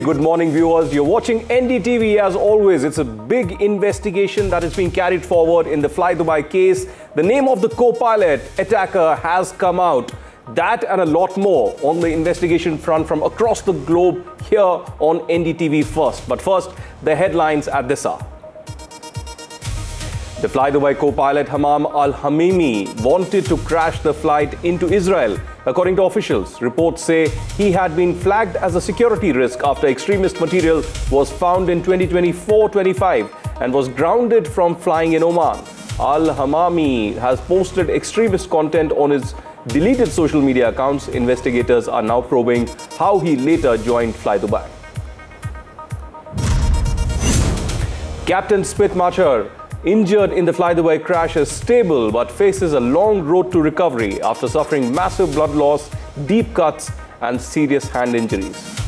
Good morning, viewers. You're watching NDTV. As always, it's a big investigation that is being carried forward in the Fly Dubai case. The name of the co-pilot attacker has come out. That and a lot more on the investigation front from across the globe here on NDTV first. But first, the headlines at this hour. The Fly Dubai co-pilot Hammam Al-Hamimi wanted to crash the flight into Israel. According to officials, reports say he had been flagged as a security risk after extremist material was found in 2024-25 and was grounded from flying in Oman. Al-Hamami has posted extremist content on his deleted social media accounts. Investigators are now probing how he later joined Fly Dubai. Captain Smith Machar, injured in the Fly Dubai crash, is stable but faces a long road to recovery after suffering massive blood loss, deep cuts and serious hand injuries.